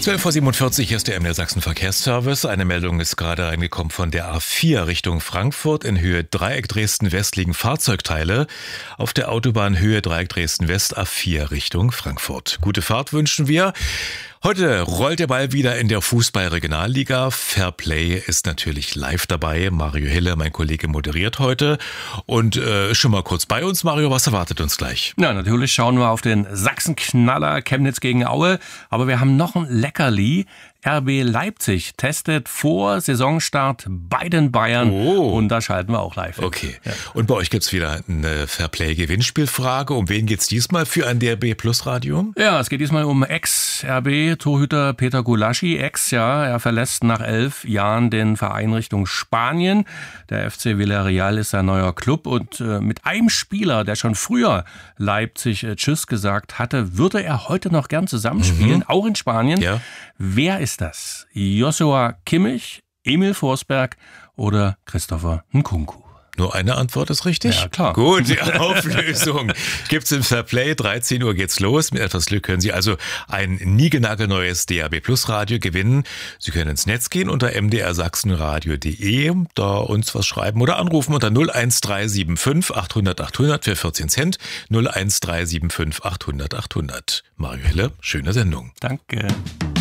12:47 Uhr, hier ist der MDR Sachsen Verkehrsservice. Eine Meldung ist gerade reingekommen von der A4 Richtung Frankfurt. In Höhe Dreieck Dresden-West liegen Fahrzeugteile auf der Autobahn Höhe Dreieck Dresden-West A4 Richtung Frankfurt. Gute Fahrt wünschen wir. Heute rollt der Ball wieder in der Fußball-Regionalliga. Fairplay ist natürlich live dabei. Mario Hille, mein Kollege, moderiert heute. Und schon mal kurz bei uns. Mario, was erwartet uns gleich? Ja, natürlich schauen wir auf den Sachsenknaller Chemnitz gegen Aue. Aber wir haben noch ein Leckerli. RB Leipzig testet vor Saisonstart bei den Bayern. Und da schalten wir auch live. Okay. Ja. Und bei euch gibt's wieder eine Fairplay-Gewinnspielfrage. Um wen geht's diesmal für ein DRB Plus Radio? Ja, es geht diesmal um Ex-RB-Torhüter Peter Gulaschi. Er verlässt nach 11 Jahren den Verein Richtung Spanien. Der FC Villarreal ist sein neuer Club. Und mit einem Spieler, der schon früher Leipzig Tschüss gesagt hatte, würde er heute noch gern zusammenspielen, auch in Spanien. Ja. Wer ist das? Joshua Kimmich, Emil Forsberg oder Christopher Nkunku? Nur eine Antwort ist richtig? Ja, klar. Gut, die Auflösung gibt's im Fairplay. 13 Uhr geht's los. Mit etwas Glück können Sie also ein niegelnagelneues DAB Plus Radio gewinnen. Sie können ins Netz gehen unter mdrsachsenradio.de, da uns was schreiben oder anrufen unter 01375 800 800 für 14 Cent. 01375 800 800. Mario Hille, schöne Sendung. Danke.